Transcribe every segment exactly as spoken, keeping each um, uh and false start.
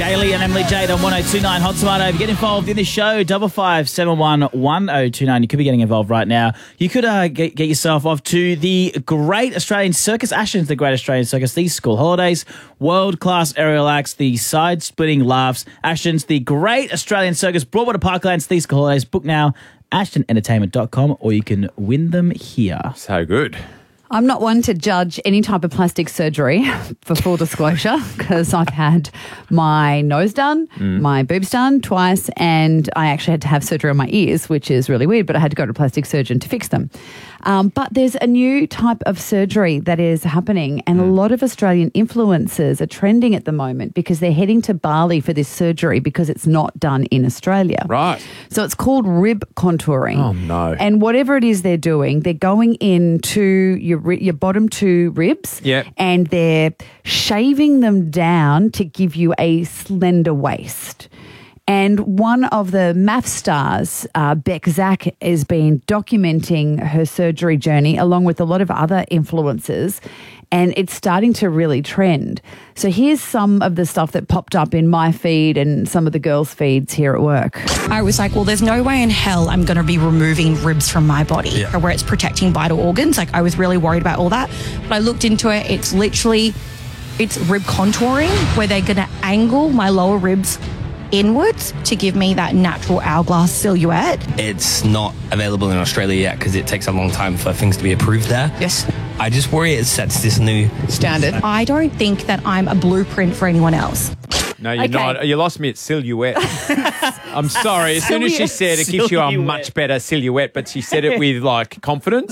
Gailey and Emily Jade on one oh two nine Hot Tomato. Get involved in the show, double five seven one one oh two nine. You could be getting involved right now. You could uh, get, get yourself off to the Great Australian Circus. Ashton's the Great Australian Circus. These school holidays, world-class aerial acts, the side-splitting laughs. Ashton's the Great Australian Circus, Broadwater Parklands, these school holidays. Book now, ashton entertainment dot com, or you can win them here. So good. I'm not one to judge any type of plastic surgery, for full disclosure, because I've had my nose done, mm. my boobs done twice, and I actually had to have surgery on my ears, which is really weird, but I had to go to a plastic surgeon to fix them. Um, but there's a new type of surgery that is happening, and mm. a lot of Australian influencers are trending at the moment because they're heading to Bali for this surgery because it's not done in Australia. Right. So it's called rib contouring. Oh, no. And whatever it is they're doing, they're going into your your bottom two ribs, yep. and they're shaving them down to give you a slender waist. And one of the M A F stars, uh, Beck Zach, has been documenting her surgery journey along with a lot of other influencers, and it's starting to really trend. So here's some of the stuff that popped up in my feed and some of the girls' feeds here at work. I was like, well, there's no way in hell I'm going to be removing ribs from my body yeah. where it's protecting vital organs. Like, I was really worried about all that. But I looked into it. It's literally, it's rib contouring where they're going to angle my lower ribs inwards to give me that natural hourglass silhouette. It's not available in Australia yet because it takes a long time for things to be approved there. Yes. I just worry it sets this new standard. I don't think that I'm a blueprint for anyone else. No, you're Okay. not. You lost me at silhouette. I'm sorry. As soon as she said it gives you a much better silhouette, but she said it with like confidence,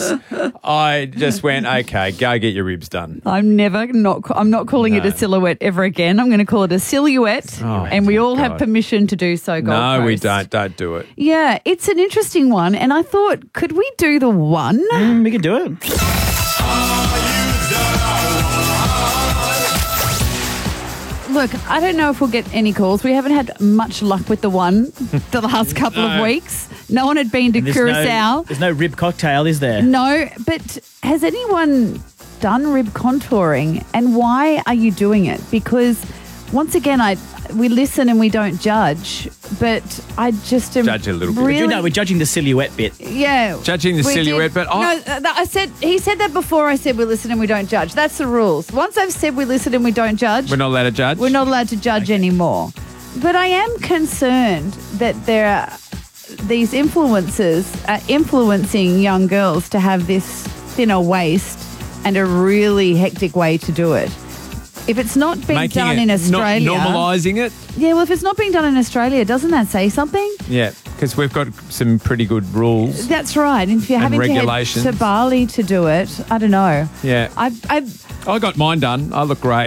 I just went, okay, go get your ribs done. I'm never not. I'm not calling No. it a silhouette ever again. I'm going to call it a silhouette, Oh, and we all God. have permission to do so. Gold No, we Coast. don't. Don't do it. Yeah, it's an interesting one, and I thought, could we do the one? Mm, we can do it. Look, I don't know if we'll get any calls. We haven't had much luck with the one the last couple No. of weeks. No one had been to There's Curacao. no, there's no rib cocktail, is there? No, but has anyone done rib contouring, and why are you doing it? Because once again, I we listen and we don't judge, but I just am Judge a little bit. Really, No, we're judging the silhouette bit. yeah, Judging the we silhouette, did- but I- no, th- I said he said that before. I said we listen and we don't judge. That's the rules. Once I've said we listen and we don't judge, We're not allowed to judge. we're not allowed to judge anymore. But I am concerned that there are these influencers are influencing young girls to have this thinner waist and a really hectic way to do it. If it's not being Making done it, in Australia, not normalising it. yeah, well, if it's not being done in Australia, doesn't that say something? Yeah, because we've got some pretty good rules. That's right. And if you're And having regulations. to head to Bali to do it, I don't know. Yeah, I've, I've I got mine done. I look great.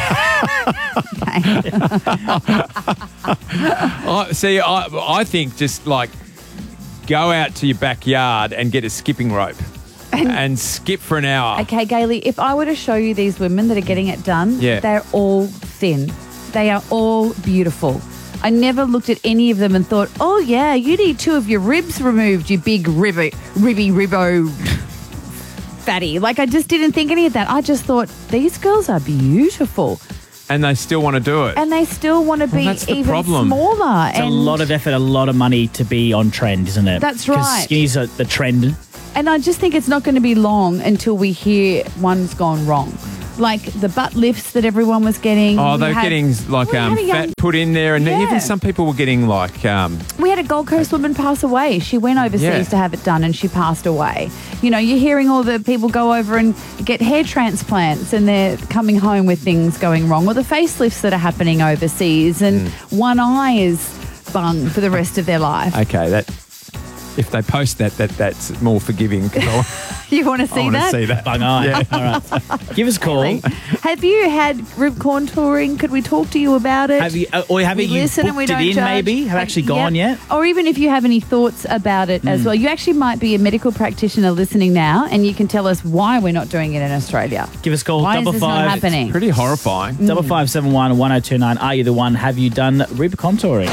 I, see, I, I think just like go out to your backyard and get a skipping rope and, and skip for an hour. Okay, Gailey, if I were to show you these women that are getting it done, Yeah. they're all thin. They are all beautiful. I never looked at any of them and thought, oh, yeah, you need two of your ribs removed, you big ribby, ribby, ribbo fatty. Like, I just didn't think any of that. I just thought, these girls are beautiful. And they still want to do it. And they still want to be that's the even problem. smaller. It's and a lot of effort, a lot of money to be on trend, isn't it? That's 'Cause right. Skinny's are the trend. And I just think it's not going to be long until we hear one's gone wrong. Like the butt lifts that everyone was getting. Oh, We they're had- getting like we um, had a young- fat put in there, and Yeah. even some people were getting like um, We had a Gold Coast woman pass away. She went overseas Yeah. to have it done and she passed away. You know, you're hearing all the people go over and get hair transplants and they're coming home with things going wrong, or the facelifts that are happening overseas, and Hmm. one eye is bung for the rest of their life. okay, that if they post that, that that's more forgiving. 'Cause I, You want to I see want to that? see that. Bung eye. Yeah. All right. Give us a call. Have you had rib contouring? Could we talk to you about it? Have you, uh, or have We you listen and we booked it don't in judge. maybe? Have actually gone Yep. yet? Or even if you have any thoughts about it as well. You actually might be a medical practitioner listening now, and you can tell us why we're not doing it in Australia. Give us a call. Why double is this five, not happening? Pretty horrifying. Double five seven one one zero two nine. Are you the one? Have you done rib contouring?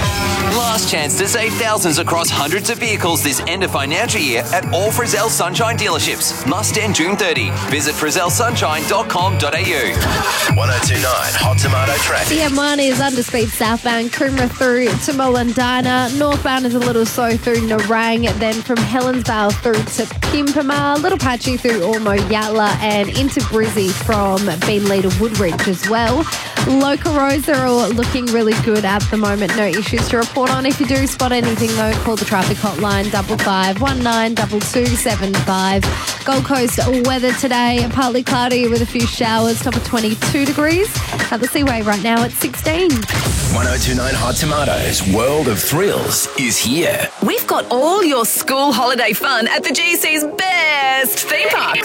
last chance to save thousands across hundreds of vehicles this end of financial year at all Frizzell Sunshine dealerships. Must end June thirtieth. Visit frizzell sunshine dot com dot a u. one oh two point nine Hot Tomato Traffic. The M one is under speed southbound, Coomera through to Mullendina. Northbound is a little slow through Nerang, then from Helensvale through to Pimpama. A little patchy through Ormo Yatla and into Brizzy from Beanley to Woodridge as well. Local roads are all looking really good at the moment. No issues to report on. If you do spot anything though, call the traffic hotline double five one nine two two seven five. Gold Coast weather today, partly cloudy with a few showers, top of twenty-two degrees. At the Seaway right now at sixteen. one oh two point nine Hot Tomatoes World of Thrills is here. We've got all your school holiday fun at the G C's best theme parks.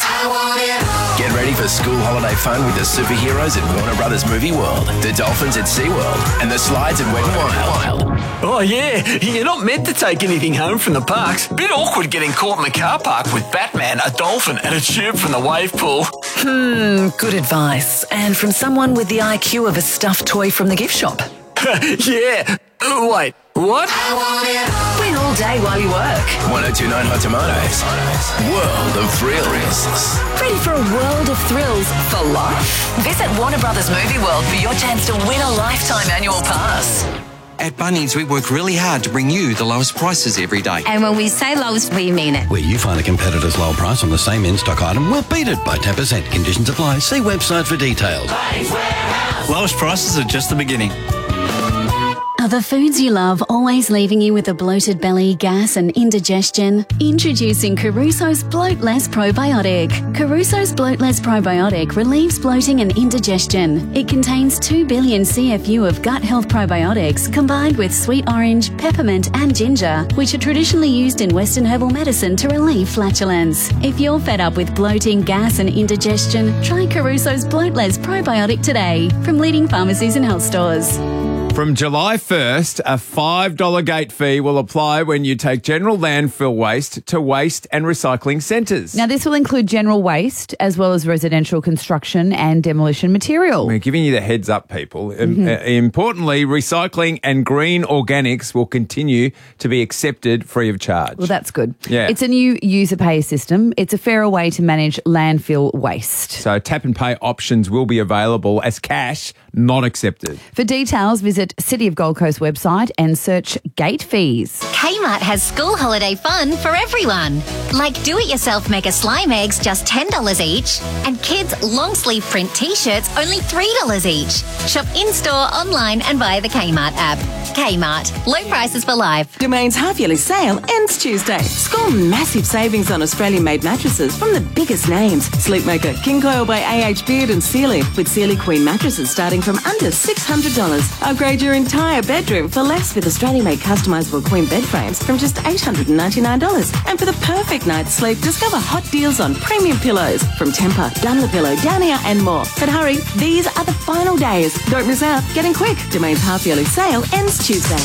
Get ready for school holiday fun with the superheroes at Warner Brothers Movie World, the Dolphins at SeaWorld, and the slides at Wet n Wild. Oh, yeah. You're not meant to take anything home from the parks. Bit awkward getting caught in the car park with Batman, a dolphin, and a tube from the wave pool. Hmm, good advice. And from someone with the I Q of a stuffed toy from the gift shop. Yeah. Oh, wait, what? Win all day while you work. one oh two point nine Hot Tomatoes World of Thrills. Ready for a world of thrills for life? Visit Warner Brothers Movie World for your chance to win a lifetime annual pass. At Bunnings, we work really hard to bring you the lowest prices every day. And when we say lowest, we mean it. Where you find a competitor's low price on the same in-stock item, we'll beat it by ten percent. Conditions apply. See website for details. Lowest prices are just the beginning. Are the foods you love always leaving you with a bloated belly, gas and indigestion? Introducing Caruso's Bloat Less Probiotic. Caruso's Bloat Less Probiotic relieves bloating and indigestion. It contains two billion C F U of gut health probiotics combined with sweet orange, peppermint and ginger, which are traditionally used in Western herbal medicine to relieve flatulence. If you're fed up with bloating, gas and indigestion, try Caruso's Bloat Less Probiotic today from leading pharmacies and health stores. From July first, a five dollars gate fee will apply when you take general landfill waste to waste and recycling centres. Now, this will include general waste as well as residential construction and demolition material. We're giving you the heads up, people. Mm-hmm. Um, uh, importantly, recycling and green organics will continue to be accepted free of charge. Well, that's good. Yeah. It's a new user pay system. It's a fairer way to manage landfill waste. So tap and pay options will be available as cash, not accepted. For details, visit City of Gold Coast website and search gate fees. Kmart has school holiday fun for everyone. Like do-it-yourself mega slime eggs, just ten dollars each. And kids' long-sleeve print T-shirts, only three dollars each. Shop in-store, online and via the Kmart app. Kmart. Low prices for life. Domain's half-yearly sale ends Tuesday. Score massive savings on Australian-made mattresses from the biggest names. Sleepmaker, King Coil by A H Beard and Sealy, with Sealy Queen mattresses starting from under six hundred dollars. Upgrade your entire bedroom for less with Australian-made customisable queen bed frames from just eight hundred ninety-nine dollars. And for the perfect night's sleep, discover hot deals on premium pillows from Tempur, Dunlopillow, Downier and more. But hurry, these are the final days. Don't miss out. Getting quick. Domain's half-yearly sale ends Tuesday.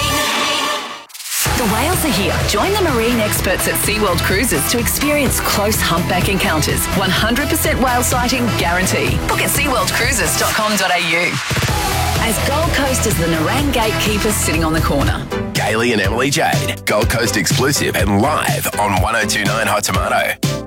The whales are here. Join the marine experts at SeaWorld Cruises to experience close humpback encounters. one hundred percent whale sighting guarantee. Book at sea world cruises dot com dot a u. As Gold Coast is the Nerang gatekeepers sitting on the corner. Gailey and Emily Jade, Gold Coast exclusive and live on one oh two point nine Hot Tomato.